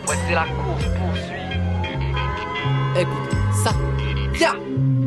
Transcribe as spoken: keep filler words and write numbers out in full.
Ouais, c'est la course poursuit. Écoute ça. Ya